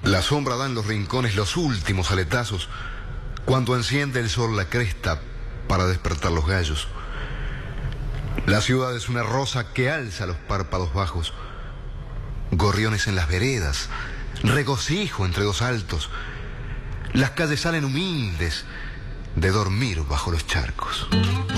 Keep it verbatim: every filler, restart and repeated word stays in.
La sombra da en los rincones los últimos aletazos cuando enciende el sol la cresta para despertar los gallos. La ciudad es una rosa que alza los párpados bajos. Gorriones en las veredas, regocijo entre dos altos. Las calles salen humildes de dormir bajo los charcos.